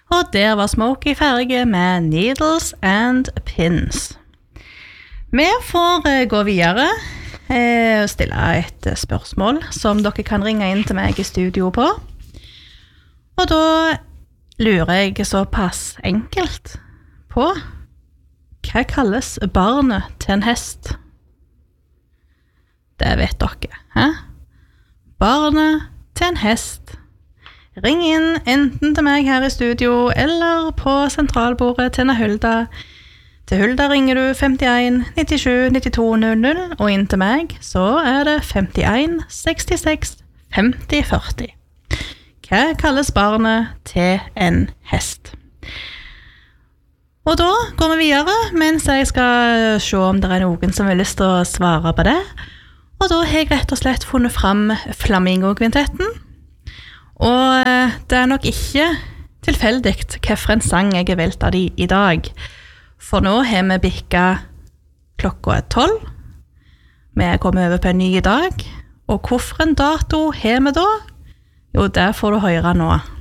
Og der var Smokey ferdig med Needles and Pins. Vi får gå videre og stille et spørsmål som dere kan ringe inn til meg i studio på. Og da lurer jeg såpass enkelt på hva kalles barnet til en hest? Det vet dere, hæ? Barnet til en hest. Ring inn enten til meg her i studio eller på sentralbordet til Hulda. Til Hulda ringer du 51 97 92 00, og inn til meg så det 51 66 50 40. Hva kalles barnet til en hest? Og da går vi videre, mens jeg skal se om det noen som har lyst til å svare på det. Og da har jeg rett og slett funnet fram Flamingo-kvintetten. Og det nok ikke tilfeldigt hvilken sang jeg har valgt av de i dag. For nå har vi bikket klokka 12. Vi kommer over på en ny dag. Og hvilken dato har vi da? Jo, det får du høre nå.